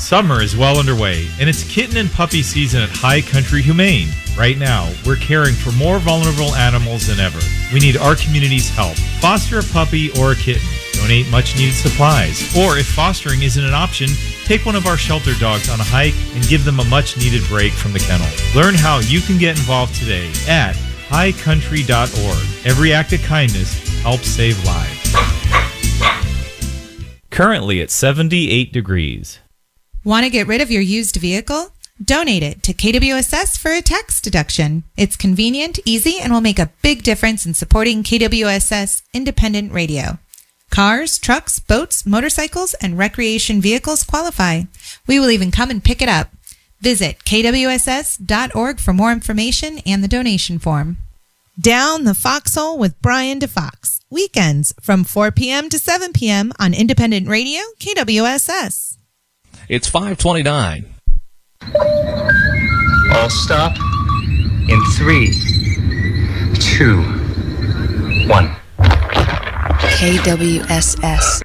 Summer is well underway, and it's kitten and puppy season at High Country Humane. Right now, we're caring for more vulnerable animals than ever. We need our community's help. Foster a puppy or a kitten. Donate much-needed supplies. Or if fostering isn't an option, take one of our shelter dogs on a hike and give them a much-needed break from the kennel. Learn how you can get involved today at highcountry.org. Every act of kindness helps save lives. Currently at 78 degrees. Want to get rid of your used vehicle? Donate it to KWSS for a tax deduction. It's convenient, easy, and will make a big difference in supporting KWSS independent radio. Cars, trucks, boats, motorcycles, and recreation vehicles qualify. We will even come and pick it up. Visit kwss.org for more information and the donation form. Down the Foxhole with Brian DeFox. Weekends from 4 p.m. to 7 p.m. on independent radio, KWSS. It's 5:29. All stop in 3, 2, 1. KWSS